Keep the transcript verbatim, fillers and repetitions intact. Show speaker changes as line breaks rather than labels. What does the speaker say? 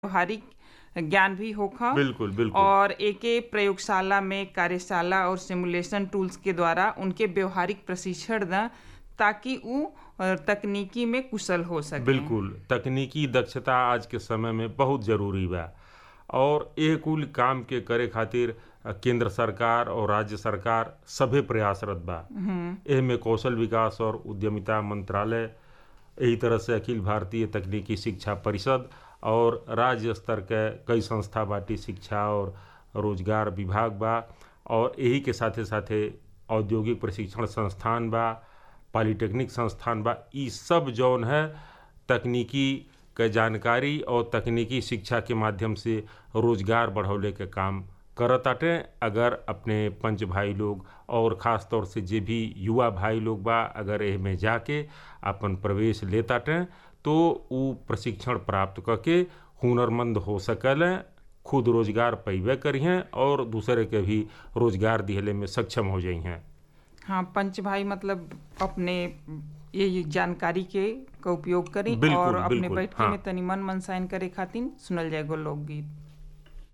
व्यवहारिक ज्ञान भी होखा
बिल्कुल बिल्कुल
और एके प्रयोगशाला में कार्यशाला और सिमुलेशन टूल्स के द्वारा उनके व्यवहारिक प्रशिक्षण दा ताकि वो अ, तकनीकी में कुशल हो सकें।
बिल्कुल तकनीकी दक्षता आज के समय में बहुत जरूरी बा और ए कुल काम के करे खातिर अ, केंद्र सरकार और राज्य सरकार सभे प्रयासरत बा। एमे कौशल विकास और उद्यमिता मंत्रालय, एही तरह से अखिल भारतीय तकनीकी शिक्षा परिषद और राज्य स्तर के कई संस्था बाटी, शिक्षा और रोजगार विभाग बा और यही के साथे साथे औद्योगिक प्रशिक्षण संस्थान बा, पॉलिटेक्निक संस्थान बा। ई सब जौन है तकनीकी के जानकारी और तकनीकी शिक्षा के माध्यम से रोजगार बढ़ावे के काम करताटे। अगर अपने पंच भाई लोग और ख़ास तौर से जे भी युवा भाई लोग बा अगर एह में जाके अपन प्रवेश लेताटे तो उ प्रशिक्षण प्राप्त करके हुनरमंद हो सकले, खुद रोजगार पैबे करिहें और दूसरे के भी रोजगार दिहले में सक्षम हो जाइहें।
हाँ, पंच भाई मतलब अपने ये ये जानकारी के का उपयोग करी और
बिल्कुल
अपने
बिल्कुल
बैठके
हाँ
में तनी मन मनसाइन करे खातिर सुनल जाएगो लोकगीत।